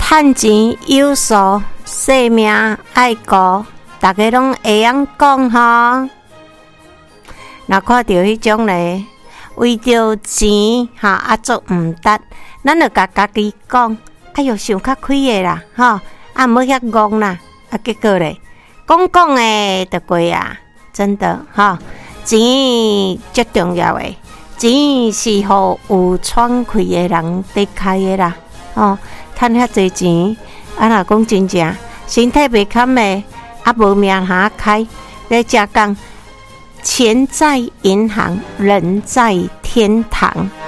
趁钱有数，性命爱顾，大家拢会晓讲吼。若看到迄种咧，为着钱做毋值，咱就甲家己讲，哎哟，想较开诶啦，毋好遐戆啦，结果咧，讲诶就过啊，真的钱最重要诶，钱是互有喘气诶人得开诶啦，趁遐济钱，若讲真正身体袂堪诶，无命通开，咧只讲钱在银行，人在天堂。